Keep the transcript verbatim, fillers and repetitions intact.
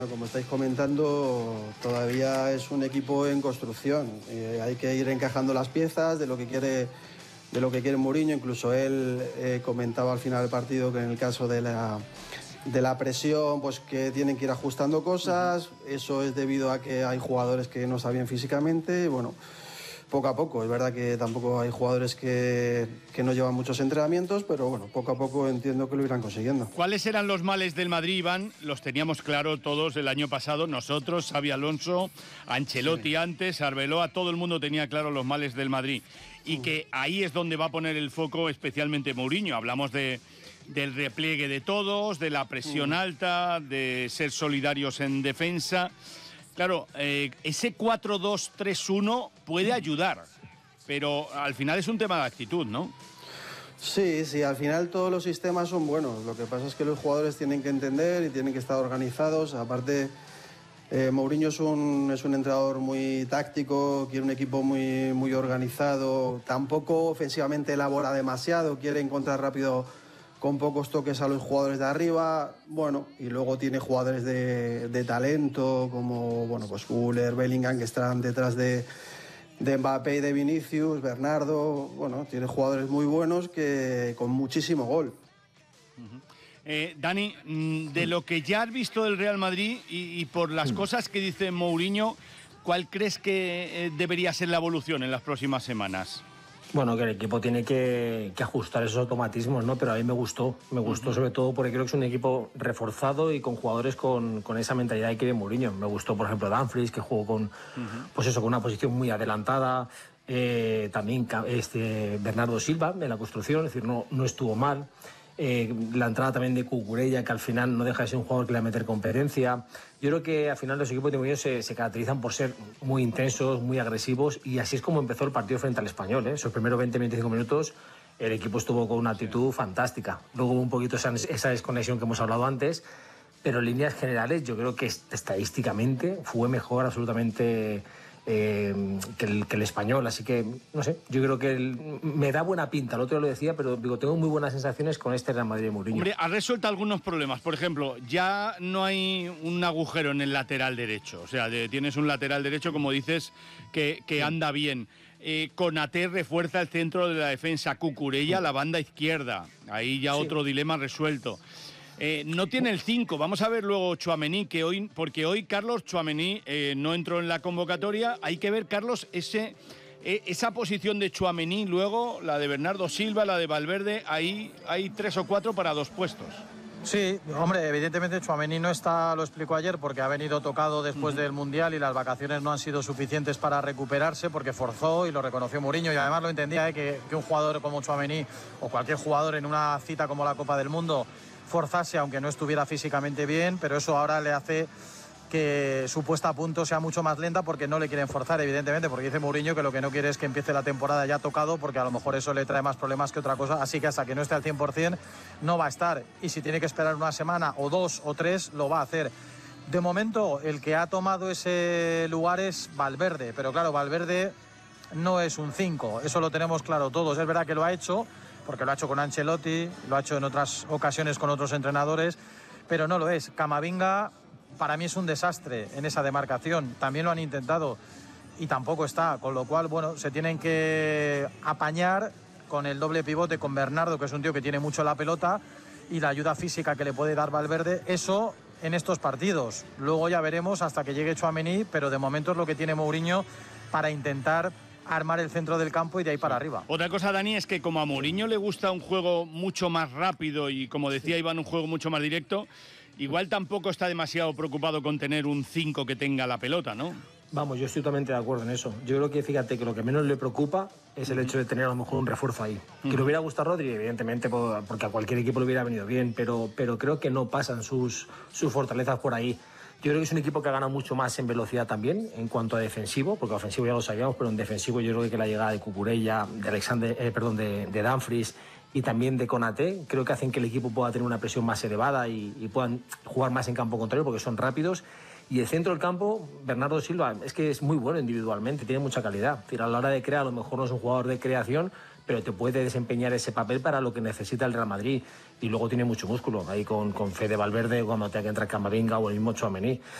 Como estáis comentando, todavía es un equipo en construcción. Eh, hay que ir encajando las piezas de lo que quiere, de lo que quiere Mourinho. Incluso él eh, comentaba al final del partido que en el caso de la, de la presión, pues que tienen que ir ajustando cosas. Eso es debido a que hay jugadores que no están bien físicamente. Bueno, poco a poco. Es verdad que tampoco hay jugadores que, que no llevan muchos entrenamientos, pero bueno, poco a poco entiendo que lo irán consiguiendo. ¿Cuáles eran los males del Madrid, Iván? Los teníamos claro todos el año pasado, nosotros, Xabi Alonso, Ancelotti sí. antes, Arbeloa, todo el mundo tenía claro los males del Madrid. Y uh. que ahí es donde va a poner el foco especialmente Mourinho. Hablamos de, del repliegue de todos, de la presión uh. alta, de ser solidarios en defensa. Claro, eh, ese cuatro dos tres uno puede ayudar, pero al final es un tema de actitud, ¿no? Sí, sí, al final todos los sistemas son buenos. Lo que pasa es que los jugadores tienen que entender y tienen que estar organizados. Aparte, eh, Mourinho es un, es un entrenador muy táctico, quiere un equipo muy, muy organizado. Tampoco ofensivamente elabora demasiado, quiere encontrar rápido con pocos toques a los jugadores de arriba, bueno, y luego tiene jugadores de, de talento como, bueno, pues Güler, Bellingham, que están detrás de, de Mbappé y de Vinicius, Bernardo, bueno, tiene jugadores muy buenos que con muchísimo gol. Uh-huh. eh, Dani, de lo que ya has visto del Real Madrid y, y por las uh-huh. cosas que dice Mourinho, ¿cuál crees que eh, debería ser la evolución en las próximas semanas? Bueno, que el equipo tiene que, que ajustar esos automatismos, ¿no? Pero a mí me gustó, me gustó uh-huh. sobre todo porque creo que es un equipo reforzado y con jugadores con, con esa mentalidad que quiere Mourinho. Me gustó, por ejemplo, Dumfries, que jugó con, uh-huh. pues eso, con una posición muy adelantada. Eh, también este, Bernardo Silva en la construcción, es decir, no, no estuvo mal. Eh, la entrada también de Cucurella, que al final no deja de ser un jugador que le va a meter competencia. Yo creo que al final los equipos de Mourinho se, se caracterizan por ser muy intensos, muy agresivos, y así es como empezó el partido frente al Español, ¿eh? Esos primeros veinte a veinticinco minutos el equipo estuvo con una actitud fantástica. Luego hubo un poquito esa, esa desconexión que hemos hablado antes, pero en líneas generales yo creo que estadísticamente fue mejor absolutamente Eh, que, el, que el Español, así que no sé, yo creo que el, me da buena pinta, el otro día lo decía, pero digo, tengo muy buenas sensaciones con este Real Madrid de Mourinho. Hombre, ha resuelto algunos problemas, por ejemplo, ya no hay un agujero en el lateral derecho, o sea, de, tienes un lateral derecho, como dices, que, que anda bien. Eh, Konaté refuerza el centro de la defensa, Cucurella la banda izquierda, ahí ya sí. otro dilema resuelto. Eh, no tiene el cinco, vamos a ver luego Tchouaméni, que hoy, porque hoy Carlos Tchouaméni eh, no entró en la convocatoria. Hay que ver, Carlos, ese, eh, esa posición de Tchouaméni, luego la de Bernardo Silva, la de Valverde, ahí hay tres o cuatro para dos puestos. Sí, hombre, evidentemente Tchouaméni no está, lo explico ayer, porque ha venido tocado después uh-huh. del Mundial y las vacaciones no han sido suficientes para recuperarse, porque forzó y lo reconoció Mourinho, y además lo entendía, ¿eh? que, que un jugador como Tchouaméni o cualquier jugador en una cita como la Copa del Mundo forzase aunque no estuviera físicamente bien, pero eso ahora le hace que su puesta a punto sea mucho más lenta porque no le quieren forzar, evidentemente, porque dice Mourinho que lo que no quiere es que empiece la temporada ya tocado, porque a lo mejor eso le trae más problemas que otra cosa, así que hasta que no esté al cien por ciento no va a estar, y si tiene que esperar una semana o dos o tres lo va a hacer. De momento el que ha tomado ese lugar es Valverde, pero claro, Valverde no es un cinco, eso lo tenemos claro todos. Es verdad que lo ha hecho, porque lo ha hecho con Ancelotti, lo ha hecho en otras ocasiones con otros entrenadores, pero no lo es. Camavinga para mí es un desastre en esa demarcación, también lo han intentado y tampoco está, con lo cual, bueno, se tienen que apañar con el doble pivote con Bernardo, que es un tío que tiene mucho la pelota, y la ayuda física que le puede dar Valverde, eso en estos partidos. Luego ya veremos hasta que llegue Tchouaméni, pero de momento es lo que tiene Mourinho para intentar armar el centro del campo y de ahí para arriba. Otra cosa, Dani, es que como a Mourinho le gusta un juego mucho más rápido y, como decía Iván, un juego mucho más directo, igual tampoco está demasiado preocupado con tener un cinco que tenga la pelota, ¿no? Vamos, yo estoy totalmente de acuerdo en eso. Yo creo que, fíjate, que lo que menos le preocupa es el hecho de tener a lo mejor un refuerzo ahí. Uh-huh. Que le hubiera gustado a Rodri, evidentemente, porque a cualquier equipo le hubiera venido bien, pero, pero creo que no pasan sus, sus fortalezas por ahí. Yo creo que es un equipo que ha ganado mucho más en velocidad también, en cuanto a defensivo, porque ofensivo ya lo sabíamos, pero en defensivo yo creo que la llegada de Cucurella, de Alexander, eh, perdón, de, de Dumfries y también de Konaté, creo que hacen que el equipo pueda tener una presión más elevada y, y puedan jugar más en campo contrario, porque son rápidos. Y el centro del campo, Bernardo Silva, es que es muy bueno individualmente, tiene mucha calidad. Es decir, a la hora de crear, a lo mejor no es un jugador de creación, pero te puede desempeñar ese papel para lo que necesita el Real Madrid. Y luego tiene mucho músculo, ahí con, con Fede Valverde, cuando tenga que entrar Camavinga o el mismo Tchouaméni.